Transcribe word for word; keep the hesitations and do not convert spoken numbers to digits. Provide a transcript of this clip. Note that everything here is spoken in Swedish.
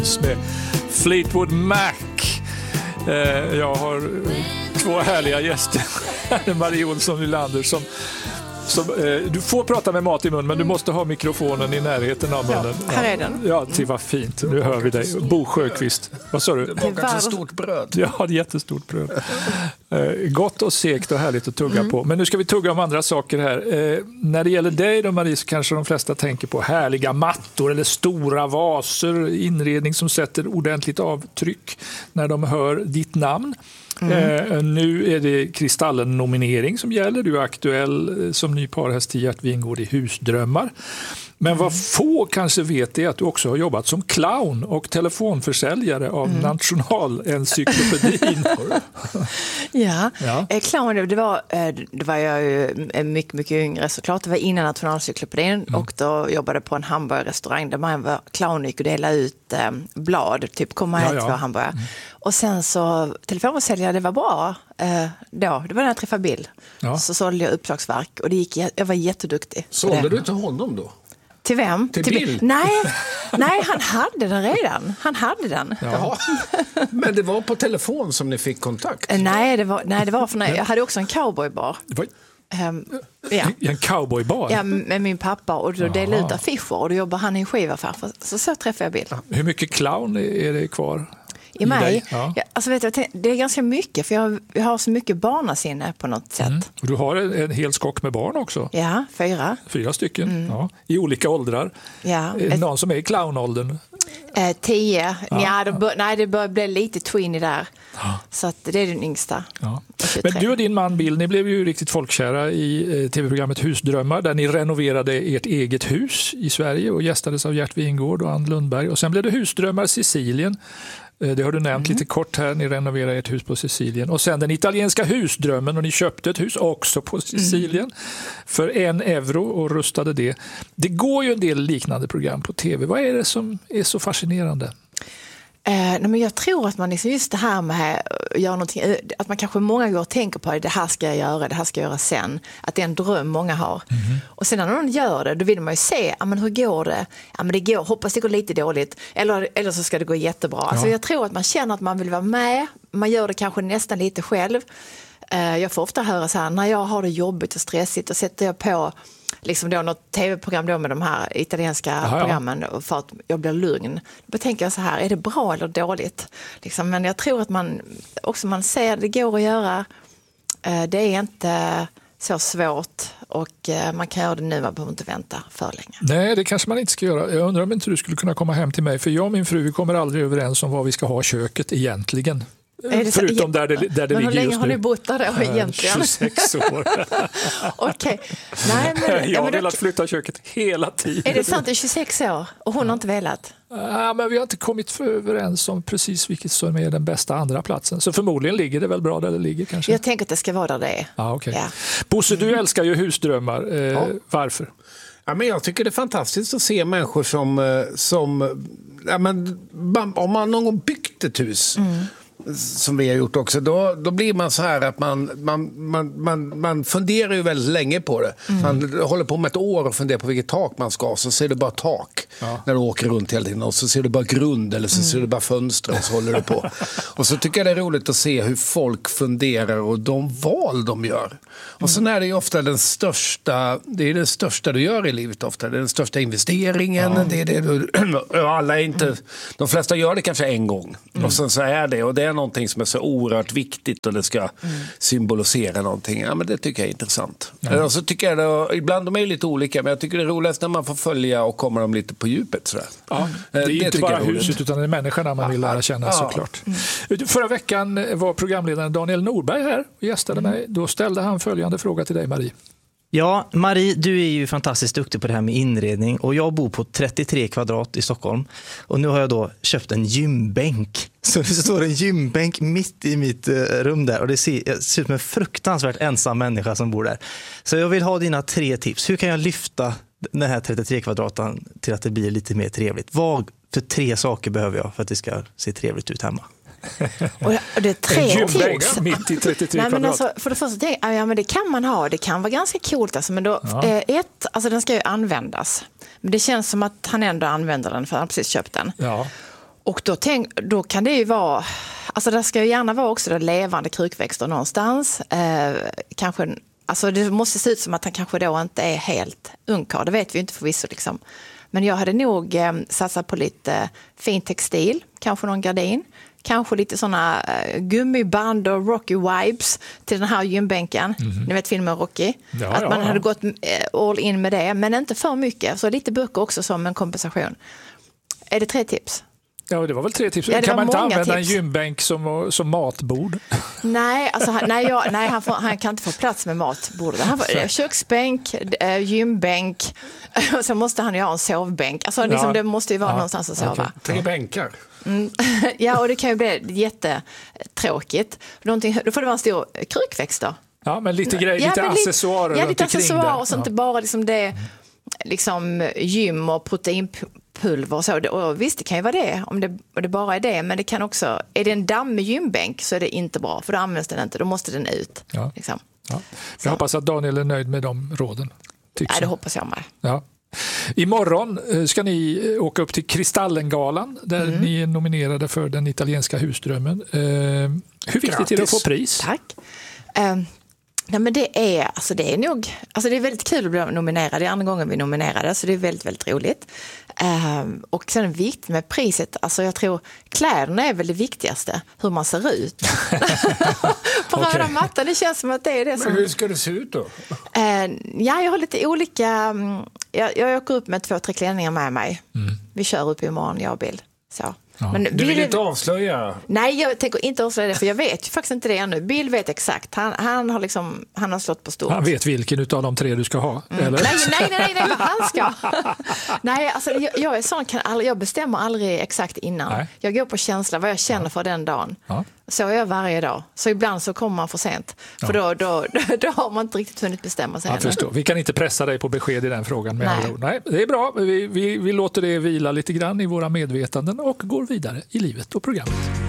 med Fleetwood Mac. Eh, jag har två härliga gäster. Marie Olsson Nylander som, som eh, du får prata med mat i mun, men du måste ha mikrofonen i närheten av munnen. Ja, här är den. Ja, det var fint. Nu hör vi dig. Bo Sjöqvist. Vad sa du? Det var kanske ett stort bröd. Ja, ett jättestort bröd. Eh, gott och segt och härligt att tugga mm. på. Men nu ska vi tugga om andra saker här. Eh, när det gäller dig då, Marie, så kanske de flesta tänker på härliga mattor eller stora vaser, inredning som sätter ordentligt avtryck när de hör ditt namn. Mm. Eh, nu är det Kristallen-nominering som gäller. Du är aktuell eh, som ny parhäst till Gert Wingård i Husdrömmar. Men vad få kanske vet är att du också har jobbat som clown och telefonförsäljare av mm. Nationalencyklopedin. ja, ja. Eh, clown, det var, eh, det var jag ju mycket, mycket yngre såklart. Det var innan Nationalencyklopedin mm. och då jobbade jag på en hamburgerrestaurang där man var clown och delade ut eh, blad, typ komma här ja, ja. två hamburgare. Mm. Och sen så telefonförsäljare, det var bra eh, då. Det var när jag träffade Bill. Ja. Så sålde jag uppslagsverk och det gick, jag var jätteduktig. Sålde du till honom då? Till vem? Till, till Bill? Nej, nej, han hade den redan. Han hade den. Ja. Men det var på telefon som ni fick kontakt? Nej, det var, nej, det var för när jag hade också en cowboybar. Um, ja. En cowboybar? Ja, med min pappa. Och då delade ut affischer och då jobbade han i en skivaffär. Så så träffade jag Bill. Hur mycket clown är det kvar? I mig? Ja. Ja, alltså vet jag, det är ganska mycket för jag, jag har så mycket barnasinne på något sätt. Mm. Och du har en, en hel skock med barn också? Ja, fyra. Fyra stycken, mm. ja, i olika åldrar. Ja. Är det någon som är i clownåldern? Eh, tio. Ja. Ja, det bör, nej, det börjar bli lite tweeny där. Ja. Så att det är den yngsta. Ja. Men du och din man Bill, ni blev ju riktigt folkkära i eh, tv-programmet Husdrömmar där ni renoverade ert eget hus i Sverige och gästades av Gert Wingård och Ann Lundberg. Och sen blev det Husdrömmar Sicilien. Det har du nämnt mm. lite kort här. Ni renoverar ett hus på Sicilien. Och sen den italienska husdrömmen och ni köpte ett hus också på Sicilien mm. för en euro och rustade det. Det går ju en del liknande program på tv. Vad är det som är så fascinerande? Eh, nej men jag tror att man liksom just det här med att göra någonting, att man kanske många gånger tänker på det här ska jag göra, det här ska jag göra sen. Att det är en dröm många har. Mm. Och sen när någon gör det, då vill man ju se, ja men hur går det? Ja men det går, hoppas det går lite dåligt. Eller, eller så ska det gå jättebra. Ja. Alltså jag tror att man känner att man vill vara med. Man gör det kanske nästan lite själv. Eh, jag får ofta höra så här, när jag har det jobbigt och stressigt och sätter jag på liksom då något tv-program då med de här italienska Aha, programmen ja. för att jag blir lugn. Då tänker jag så här, är det bra eller dåligt? Liksom, men jag tror att man också man ser det går att göra. Det är inte så svårt och man kan göra det nu, man behöver inte vänta för länge. Nej, det kanske man inte ska göra. Jag undrar om inte du skulle kunna komma hem till mig, för jag och min fru vi kommer aldrig överens om vad vi ska ha köket egentligen. Förutom där det, där det ligger just nu. Hur länge har ni bott där då egentligen? tjugosex år. Okej. Nej, men, jag ja, har velat flytta köket hela tiden. Är det sant? Det är tjugosex år och hon ja. har inte velat? Ja, men vi har inte kommit överens om precis vilket som är den bästa andra platsen. Så förmodligen ligger det väl bra där det ligger kanske. Jag tänker att det ska vara där det är. Ah, okay. ja. Bosse, du älskar ju husdrömmar. Eh, ja. Varför? Ja, men jag tycker det är fantastiskt att se människor som... som ja, men, om man någon gång byggt ett hus... Mm. som vi har gjort också, då, då blir man så här att man, man, man, man, man funderar ju väldigt länge på det. Mm. Man håller på med ett år och funderar på vilket tak man ska, så ser du bara tak ja. när du åker runt hela tiden och så ser du bara grund eller så mm. ser du bara fönster och så håller du på. Och så tycker jag det är roligt att se hur folk funderar och de val de gör. Och sen är det ju ofta den största, det är det största du gör i livet ofta, det är den största investeringen, ja. det är det du, alla är inte, mm. de flesta gör det kanske en gång mm. och sen så är det, och det är någonting som är så oerhört viktigt och det ska mm. symbolisera någonting. Ja, men det tycker jag är intressant. Ja. Och så tycker jag det, ibland de är lite olika, men jag tycker det är roligast när man får följa och komma dem lite på djupet. Sådär. Ja, det är det inte bara huset utan det är människorna man vill lära känna ja. såklart. Mm. Förra veckan var programledaren Daniel Norberg här och gästade mm. mig. Då ställde han följande fråga till dig, Marie. Ja, Marie, du är ju fantastiskt duktig på det här med inredning och jag bor på trettiotre kvadrat i Stockholm och nu har jag då köpt en gymbänk. Så det står en gymbänk mitt i mitt rum där och det ser, det ser ut som en fruktansvärt ensam människa som bor där. Så jag vill ha dina tre tips. Hur kan jag lyfta den här trettiotre kvadraten till att det blir lite mer trevligt? Vad för tre saker behöver jag för att det ska se trevligt ut hemma? Och det är tre tips. Mitt i trettiotre Nej, men alltså, för det första, ja, men det kan man ha. Det kan vara ganska coolt. Alltså, men då, ja. eh, ett, alltså den ska ju användas. Men det känns som att han ändå använder den för han har precis köpt den. Ja. Och då, tänk, då kan det ju vara, alltså det ska ju gärna vara också levande krukväxter någonstans. Eh, kanske, alltså det måste se ut som att han kanske då inte är helt ungkarl, det vet vi ju inte förvisso liksom. Men jag hade nog eh, satsat på lite fin textil, kanske någon gardin. Kanske lite såna uh, gummiband och Rocky vibes till den här gymbänken. Mm-hmm. Ni vet filmen Rocky. Ja, att ja, man ja. hade gått uh, all in med det, men inte för mycket. Så lite böcker också som en kompensation. Är det tre tips? Ja, det var väl tre tips. Ja, kan man inte använda tips. en gymbänk som, som matbord? Nej, alltså, han, nej, jag, nej han, får, han kan inte få plats med matbordet. Han får, köksbänk, äh, gymbänk och så måste han ju ha en sovbänk. Alltså, liksom, Ja. Det måste ju vara Ja. någonstans att sova. Okay. Tre bänkar. Mm. Ja, och det kan ju bli jättetråkigt. Någonting, då får det vara en stor krukväxt då. Ja, men lite grejer, Ja, lite men accessoarer Ja, runt lite omkring accessoarer det. och så Ja. inte bara liksom det liksom gym och proteinpulver och så. Och visst, det kan ju vara det om det, och det bara är det, men det kan också, är det en dammig gymbänk så är det inte bra, för då används den inte, då måste den ut. Ja. Liksom. Ja. Jag hoppas att Daniel är nöjd med de råden. Ja, det hoppas jag med. Ja. Imorgon ska ni åka upp till Kristallengalan där Mm. ni är nominerade för den italienska husdrömmen. Eh, hur viktigt Grattis. är det att få pris? Tack. Um, nej, men det är, alltså det är nog, alltså det är väldigt kul att bli nominerad. Det är andra gången vi är nominerade, så det är väldigt, väldigt roligt. Um, och sen är det viktigt med priset, alltså jag tror kläderna är väl det viktigaste, hur man ser ut. På Okej. röda mattan, det känns som att det är det som... Men hur ska det se ut då? Uh, ja, jag har lite olika, um, jag, jag åker upp med två, tre klänningar med mig. Mm. Vi kör upp imorgon, jag och Bill. Så. Ja. Men Du vill Bill- inte avslöja? Nej, jag tänker inte avslöja det, för jag vet ju faktiskt inte det ännu. Bill vet exakt. Han, han, har, liksom, han har slått på stort. Han vet vilken av de tre du ska ha. Mm. Eller? Nej, nej, nej, nej, vad han ska. Nej, alltså, jag, jag är sån, kan aldrig, jag bestämmer aldrig exakt innan. Nej. Jag går på känsla, vad jag känner för den dagen. Ja. Så är jag varje dag. Så ibland så kommer man för sent. För Ja. då, då, då, då har man inte riktigt hunnit bestämma sig Jag ännu. förstår. Vi kan inte pressa dig på besked i den frågan. Med Nej. andra ord. Nej, det är bra. Vi, vi, vi låter det vila lite grann i våra medvetanden och går vidare i livet och programmet.